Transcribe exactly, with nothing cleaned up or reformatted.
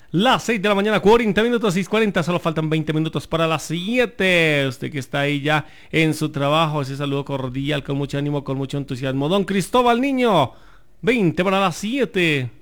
Las seis de la mañana, cuarenta minutos, seis cuarenta, solo faltan veinte minutos para las siete. Usted que está ahí ya en su trabajo, ese saludo cordial, con mucho ánimo, con mucho entusiasmo. Don Cristóbal Niño, veinte para las siete.